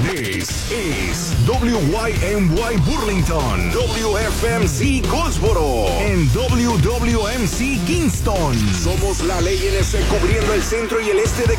This is WYMY Burlington, WFMC Goldsboro, and WWMC Kingston. Somos la ley NS cubriendo el centro y el este de